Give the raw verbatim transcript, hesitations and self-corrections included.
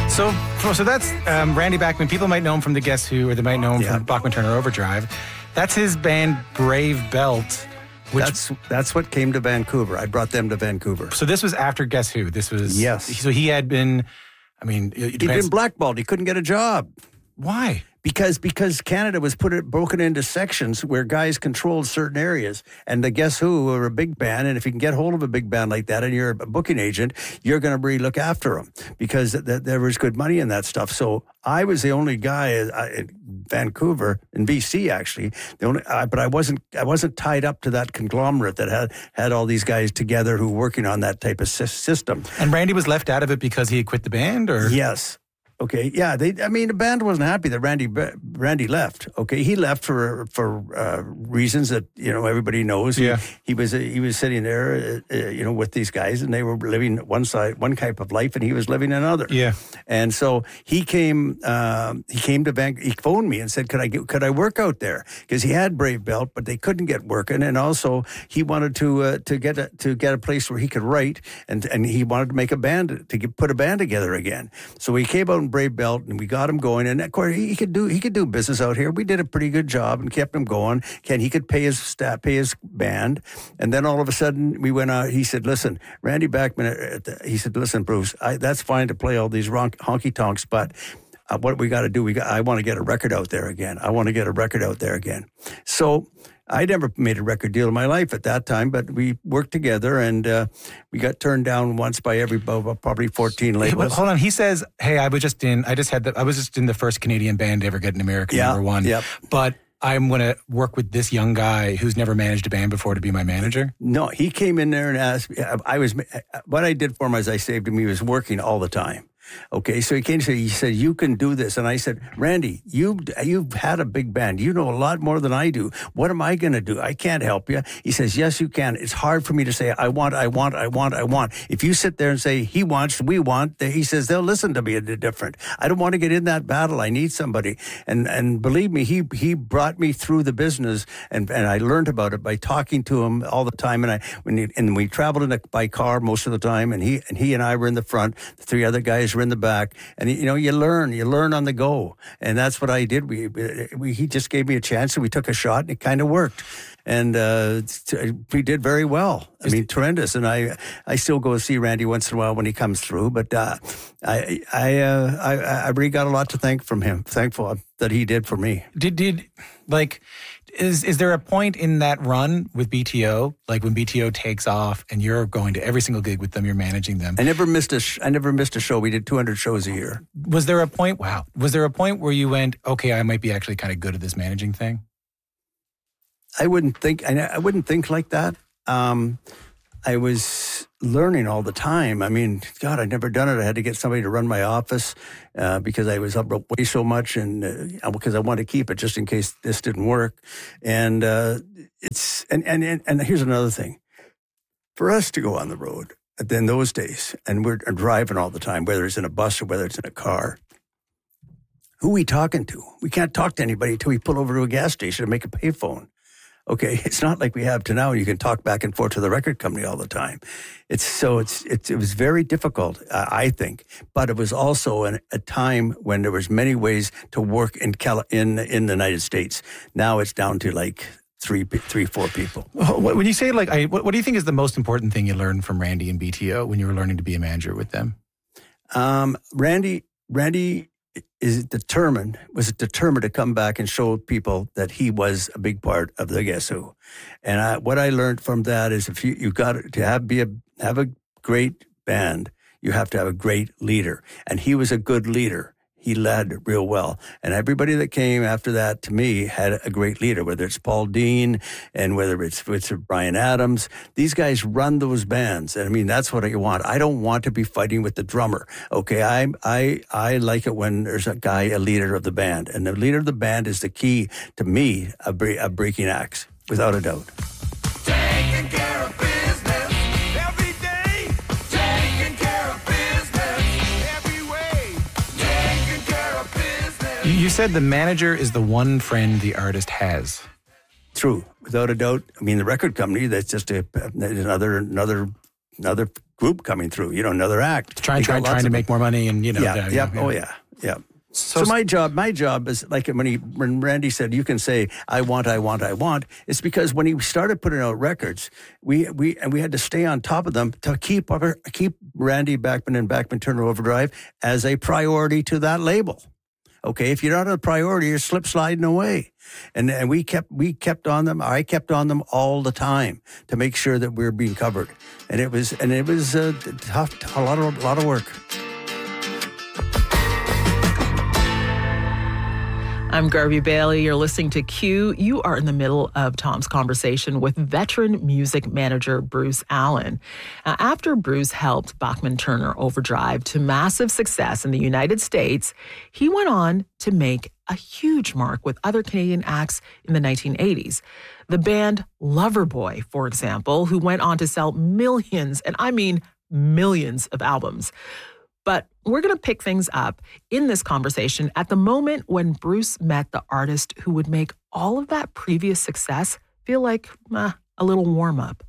So, so that's um, Randy Bachman. People might know him from the Guess Who, or they might know him yeah. from Bachman Turner Overdrive. That's his band Brave Belt. Which, that's that's what came to Vancouver. I brought them to Vancouver. So this was after Guess Who. This was yes. So he had been. I mean, it he'd been blackballed. He couldn't get a job. Why? Because because Canada was put it, broken into sections where guys controlled certain areas. And the Guess Who were a big band, and if you can get hold of a big band like that and you're a booking agent, you're going to really look after them because th- th- there was good money in that stuff. So I was the only guy in Vancouver, in B C actually, the only, uh, but I wasn't I wasn't tied up to that conglomerate that had, had all these guys together who were working on that type of sy- system. And Randy was left out of it because he had quit the band, or yes. Okay, yeah, they. I mean, the band wasn't happy that Randy Randy left. Okay, he left for for uh, reasons that you know everybody knows. Yeah, he, he was he was sitting there, uh, you know, with these guys, and they were living one side, one type of life, and he was living another. Yeah, and so he came. Uh, he came to Vancouver. He phoned me and said, "Could I get, could I work out there?" Because he had Brave Belt, but they couldn't get working, and also he wanted to uh, to get a, to get a place where he could write, and and he wanted to make a band to get, put a band together again. So he came out. Brave Belt, and we got him going. And of course, he could do he could do business out here. We did a pretty good job and kept him going. Ken, he could pay his staff, pay his band. And then all of a sudden, we went out. He said, "Listen, Randy Bachman." He said, "Listen, Bruce, I, that's fine to play all these honky tonks, but." Uh, what we got to do, we got. I want to get a record out there again. I want to get a record out there again. So I never made a record deal in my life at that time, but we worked together, and uh, we got turned down once by every probably fourteen labels. Hold on, he says, "Hey, I was just in. I just had the. I was just in the first Canadian band to ever get an American yeah, number one. Yep. But I'm going to work with this young guy who's never managed a band before to be my manager." No, he came in there and asked. I was what I did for him is I saved him. He was working all the time. Okay, so he came to say, he said, "You can do this." And I said, "Randy, you, you've had a big band. You know a lot more than I do. What am I going to do? I can't help you." He says, "Yes, you can. It's hard for me to say, I want, I want, I want, I want. If you sit there and say, he wants, we want," he says, "they'll listen to me different. I don't want to get in that battle. I need somebody." And and believe me, he he brought me through the business, and, and I learned about it by talking to him all the time. And I when he, and we traveled in a, by car most of the time, and he and he and I were in the front. The three other guys were in the back, and you know, you learn, you learn on the go, and that's what I did. We, we he just gave me a chance, and we took a shot, and it kind of worked, and uh, we did very well. I mean, tremendous. And I, I still go see Randy once in a while when he comes through, but uh, I, I, uh, I, I really got a lot to thank from him. Thankful that he did for me. Did did like. Is is there a point in that run with B T O, like when B T O takes off and you're going to every single gig with them, you're managing them? I never missed a sh- I never missed a show. We did two hundred shows a year. Was there a point? Wow. Was there a point where you went, okay, I might be actually kind of good at this managing thing? I wouldn't think. I, I wouldn't think like that. Um, I was learning all the time. I mean, God, I'd never done it. I had to get somebody to run my office uh, because I was up way so much, and uh, because I wanted to keep it just in case this didn't work. And uh, it's and, and and and here's another thing: for us to go on the road in those days, and we're driving all the time, whether it's in a bus or whether it's in a car. Who are we talking to? We can't talk to anybody until we pull over to a gas station and make a payphone. Okay, it's not like we have to now. You can talk back and forth to the record company all the time. It's so it's, it's it was very difficult, uh, I think. But it was also an, a time when there was many ways to work in Cali- in in the United States. Now it's down to like three, three, four people. When you say like, I, what, what do you think is the most important thing you learned from Randy and B T O when you were learning to be a manager with them? Um, Randy, Randy. is determined, was determined to come back and show people that he was a big part of the Guess Who. And I, what I learned from that is if you, you got to have, be a, have a great band, you have to have a great leader. And he was a good leader. He led real well. And everybody that came after that, to me, had a great leader, whether it's Paul Dean and whether it's, it's Bryan Adams. These guys run those bands. And I mean, that's what I want. I don't want to be fighting with the drummer. Okay, I I I like it when there's a guy, a leader of the band. And the leader of the band is the key, to me, of bre- of breaking acts, without a doubt. Taking care of business every day. Taking care of business every way. Taking care of business. You said the manager is the one friend the artist has. True, without a doubt. I mean, the record company, that's just a, another another another group coming through, you know, another act. Trying, You got trying, lots trying to of- make more money and, you know. Yeah, the- yeah, oh yeah, yeah. So, my job, my job is like when he, when Randy said, you can say, I want, I want, I want. It's because when he started putting out records, we, we, and we had to stay on top of them to keep, our, keep Randy Bachman and Bachman Turner Overdrive as a priority to that label. Okay. If you're not a priority, you're slip sliding away. And, and we kept, we kept on them. I kept on them all the time to make sure that we were being covered. And it was, and it was a tough, a lot of, a lot of work. I'm Garvey Bailey. You're listening to Q. You are in the middle of Tom's conversation with veteran music manager Bruce Allen. Now, after Bruce helped Bachman Turner Overdrive to massive success in the United States, he went on to make a huge mark with other Canadian acts in the nineteen eighties. The band Loverboy, for example, who went on to sell millions, and I mean millions of albums. But we're going to pick things up in this conversation at the moment when Bruce met the artist who would make all of that previous success feel like uh, a little warm-up.